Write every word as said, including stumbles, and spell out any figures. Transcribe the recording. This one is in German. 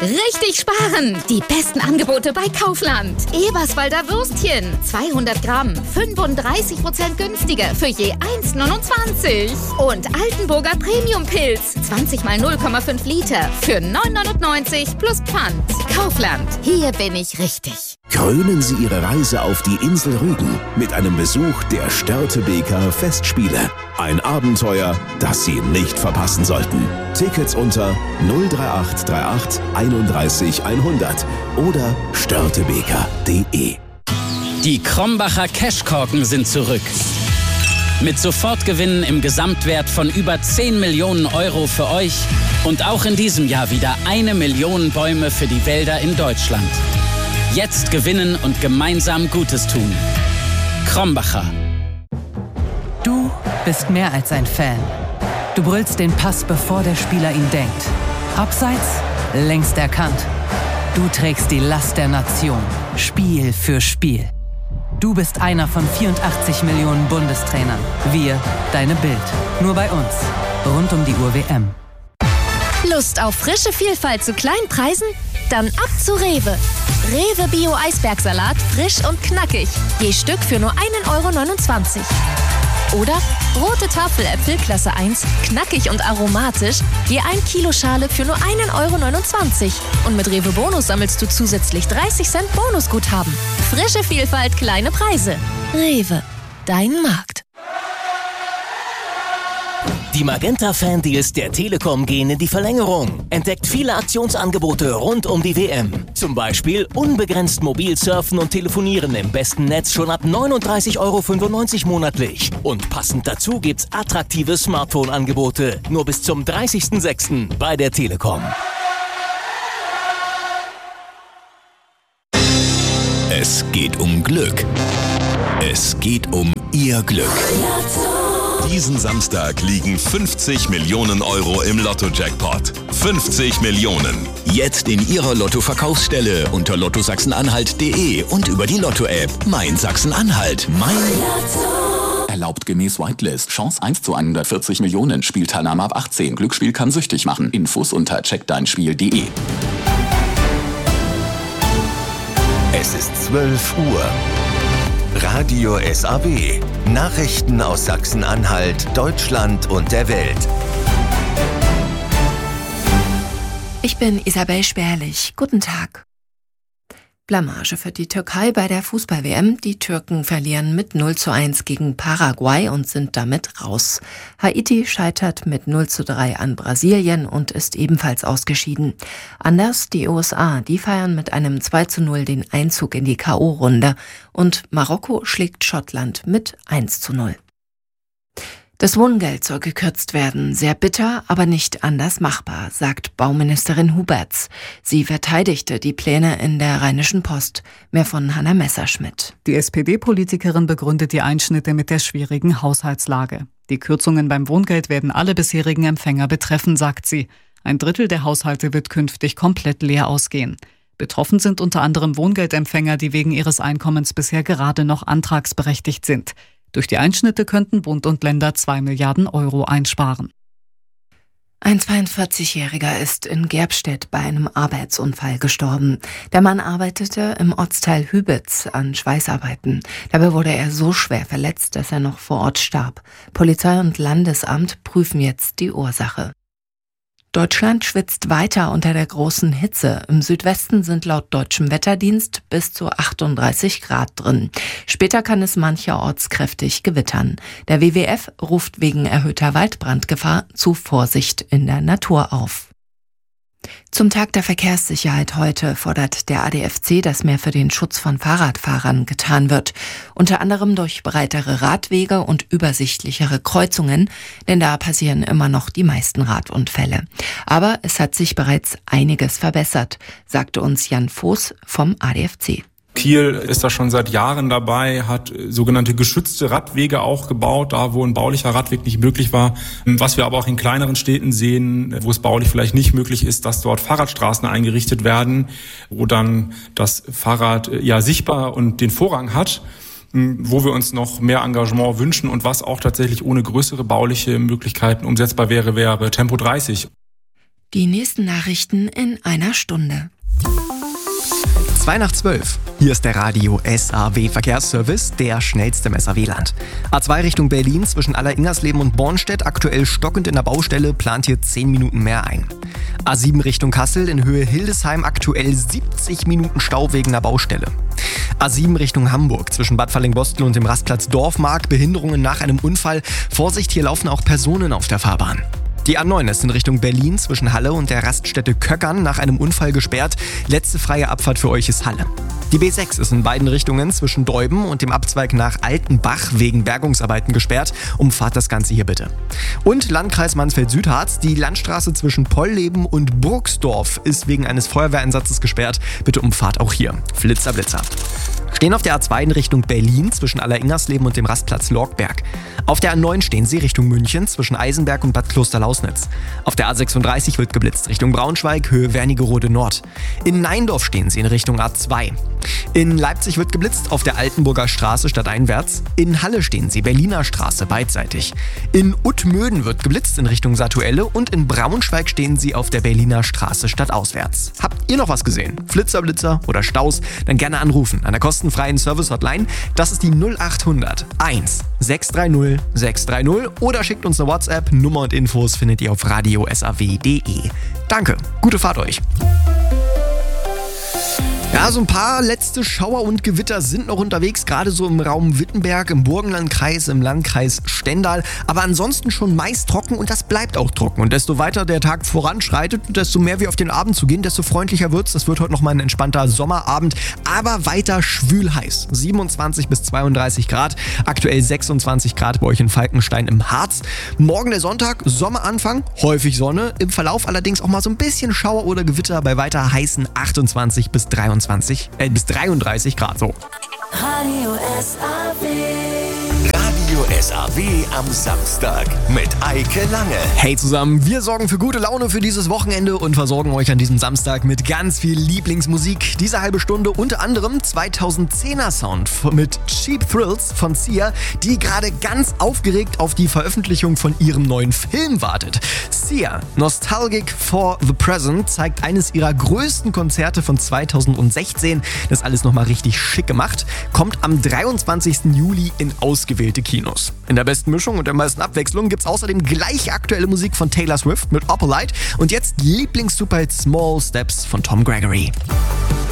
Richtig sparen! Die besten Angebote bei Kaufland. Eberswalder Würstchen, zweihundert Gramm, fünfunddreißig Prozent günstiger für je eins neunundzwanzig. Und Altenburger Premium-Pilz, zwanzig mal null Komma fünf Liter für neun neunundneunzig plus Pfand. Kaufland, hier bin ich richtig. Krönen Sie Ihre Reise auf die Insel Rügen mit einem Besuch der Störtebeker Festspiele. Ein Abenteuer, das Sie nicht verpassen sollten. Tickets unter null drei acht drei acht einunddreißig hundert oder störtebeker punkt de. Die Krombacher Cashkorken sind zurück. Mit Sofortgewinnen im Gesamtwert von über zehn Millionen Euro für euch und auch in diesem Jahr wieder eine Million Bäume für die Wälder in Deutschland. Jetzt gewinnen und gemeinsam Gutes tun. Krombacher. Du bist mehr als ein Fan. Du brüllst den Pass, bevor der Spieler ihn denkt. Abseits, längst erkannt. Du trägst die Last der Nation, Spiel für Spiel. Du bist einer von vierundachtzig Millionen Bundestrainern. Wir, deine Bild. Nur bei uns. Rund um die Uhr W M. Lust auf frische Vielfalt zu kleinen Preisen? Dann ab zu Rewe. Rewe Bio Eisbergsalat, frisch und knackig. Je Stück für nur ein Euro neunundzwanzig. Oder rote Tafeläpfel Klasse eins, knackig und aromatisch, je ein Kilo Schale für nur ein Euro neunundzwanzig. Und mit Rewe Bonus sammelst du zusätzlich dreißig Cent Bonusguthaben. Frische Vielfalt, kleine Preise. Rewe, dein Markt. Die Magenta-Fan-Deals der Telekom gehen in die Verlängerung. Entdeckt viele Aktionsangebote rund um die W M. Zum Beispiel unbegrenzt mobil surfen und telefonieren im besten Netz schon ab neununddreißig Euro fünfundneunzig monatlich. Und passend dazu gibt's attraktive Smartphone-Angebote. Nur bis zum dreißigsten sechsten bei der Telekom. Es geht um Glück. Es geht um Ihr Glück. Diesen Samstag liegen fünfzig Millionen Euro im Lotto-Jackpot. fünfzig Millionen. Jetzt in Ihrer Lotto-Verkaufsstelle unter lotto sachsen-anhalt punkt de und über die Lotto-App. Mein Sachsen-Anhalt. Mein Lotto. Erlaubt gemäß Whitelist. Chance eins zu hundertvierzig Millionen. Spielteilnahme ab achtzehn. Glücksspiel kann süchtig machen. Infos unter check dein spiel punkt de. Es ist zwölf Uhr. Radio S A W. Nachrichten aus Sachsen-Anhalt, Deutschland und der Welt. Ich bin Isabel Sperlich. Guten Tag. Blamage für die Türkei bei der Fußball-W M. Die Türken verlieren mit null zu eins gegen Paraguay und sind damit raus. Haiti scheitert mit null zu drei an Brasilien und ist ebenfalls ausgeschieden. Anders die U S A, die feiern mit einem zwei zu null den Einzug in die K O-Runde. Und Marokko schlägt Schottland mit eins zu null. Das Wohngeld soll gekürzt werden. Sehr bitter, aber nicht anders machbar, sagt Bauministerin Huberts. Sie verteidigte die Pläne in der Rheinischen Post. Mehr von Hanna Messerschmidt. Die S P D-Politikerin begründet die Einschnitte mit der schwierigen Haushaltslage. Die Kürzungen beim Wohngeld werden alle bisherigen Empfänger betreffen, sagt sie. Ein Drittel der Haushalte wird künftig komplett leer ausgehen. Betroffen sind unter anderem Wohngeldempfänger, die wegen ihres Einkommens bisher gerade noch antragsberechtigt sind. Durch die Einschnitte könnten Bund und Länder zwei Milliarden Euro einsparen. Ein zweiundvierzigjähriger ist in Gerbstedt bei einem Arbeitsunfall gestorben. Der Mann arbeitete im Ortsteil Hübitz an Schweißarbeiten. Dabei wurde er so schwer verletzt, dass er noch vor Ort starb. Polizei und Landesamt prüfen jetzt die Ursache. Deutschland schwitzt weiter unter der großen Hitze. Im Südwesten sind laut deutschem Wetterdienst bis zu achtunddreißig Grad drin. Später kann es mancherorts kräftig gewittern. Der W W F ruft wegen erhöhter Waldbrandgefahr zu Vorsicht in der Natur auf. Zum Tag der Verkehrssicherheit heute fordert der A D F C, dass mehr für den Schutz von Fahrradfahrern getan wird. Unter anderem durch breitere Radwege und übersichtlichere Kreuzungen, denn da passieren immer noch die meisten Radunfälle. Aber es hat sich bereits einiges verbessert, sagte uns Jan Voß vom A D F C. Kiel ist da schon seit Jahren dabei, hat sogenannte geschützte Radwege auch gebaut, da wo ein baulicher Radweg nicht möglich war. Was wir aber auch in kleineren Städten sehen, wo es baulich vielleicht nicht möglich ist, dass dort Fahrradstraßen eingerichtet werden, wo dann das Fahrrad ja sichtbar und den Vorrang hat, wo wir uns noch mehr Engagement wünschen und was auch tatsächlich ohne größere bauliche Möglichkeiten umsetzbar wäre, wäre Tempo dreißig. Die nächsten Nachrichten in einer Stunde. zwei nach zwölf. Hier ist der Radio S A W Verkehrsservice, der schnellste im S A W-Land. A zwei Richtung Berlin zwischen Aller-Ingersleben und Bornstedt, aktuell stockend in der Baustelle, plant hier zehn Minuten mehr ein. A sieben Richtung Kassel in Höhe Hildesheim, aktuell siebzig Minuten Stau wegen der Baustelle. A sieben Richtung Hamburg zwischen Bad Fallingbostel und dem Rastplatz Dorfmark, Behinderungen nach einem Unfall. Vorsicht, hier laufen auch Personen auf der Fahrbahn. Die A neun ist in Richtung Berlin zwischen Halle und der Raststätte Köckern nach einem Unfall gesperrt. Letzte freie Abfahrt für euch ist Halle. Die B sechs ist in beiden Richtungen zwischen Deuben und dem Abzweig nach Altenbach wegen Bergungsarbeiten gesperrt. Umfahrt das Ganze hier bitte. Und Landkreis Mansfeld-Südharz, die Landstraße zwischen Pollleben und Brucksdorf ist wegen eines Feuerwehreinsatzes gesperrt. Bitte umfahrt auch hier. Flitzer, Blitzer. Stehen auf der A zwei in Richtung Berlin zwischen Aller-Ingersleben und dem Rastplatz Lorgberg. Auf der A neun stehen sie Richtung München zwischen Eisenberg und Bad Klosterlausnitz. Auf der A sechsunddreißig wird geblitzt Richtung Braunschweig, Höhe Wernigerode Nord. In Neindorf stehen sie in Richtung A zwei. In Leipzig wird geblitzt auf der Altenburger Straße stadteinwärts. In Halle stehen sie Berliner Straße beidseitig. In Uttmöden wird geblitzt in Richtung Satuelle und in Braunschweig stehen sie auf der Berliner Straße stadtauswärts. Habt ihr noch was gesehen? Flitzer, Blitzer oder Staus? Dann gerne anrufen an der kostenfreien Service-Hotline. Das ist die null acht hundert eins sechs drei null sechs drei null oder schickt uns eine WhatsApp. Nummer und Infos findet ihr auf radio s a w punkt d e. Danke, gute Fahrt euch. Ja, so ein paar letzte Schauer und Gewitter sind noch unterwegs, gerade so im Raum Wittenberg, im Burgenlandkreis, im Landkreis Stendal. Aber ansonsten schon meist trocken und das bleibt auch trocken. Und desto weiter der Tag voranschreitet und desto mehr wir auf den Abend zu gehen, desto freundlicher wird's. Das wird heute nochmal ein entspannter Sommerabend, aber weiter schwül heiß. siebenundzwanzig bis zweiunddreißig Grad, aktuell sechsundzwanzig Grad bei euch in Falkenstein im Harz. Morgen der Sonntag, Sommeranfang, häufig Sonne, im Verlauf allerdings auch mal so ein bisschen Schauer oder Gewitter bei weiter heißen achtundzwanzig bis dreiundzwanzig. Äh, bis dreiunddreißig Grad, so. Radio S A W. Radio S A W am Samstag mit Eike Lange. Hey zusammen, wir sorgen für gute Laune für dieses Wochenende und versorgen euch an diesem Samstag mit ganz viel Lieblingsmusik. Diese halbe Stunde unter anderem zweitausendzehner Sound mit Cheap Thrills von Sia, die gerade ganz aufgeregt auf die Veröffentlichung von ihrem neuen Film wartet. Sia, Nostalgic for the Present, zeigt eines ihrer größten Konzerte von zweitausendsechzehn. Das alles nochmal richtig schick gemacht. Kommt am dreiundzwanzigsten Juli in ausgewählte Kinos. In der besten Mischung und der meisten Abwechslung gibt's außerdem gleich aktuelle Musik von Taylor Swift mit Opalite und jetzt Lieblings-Superhit Small Steps von Tom Gregory.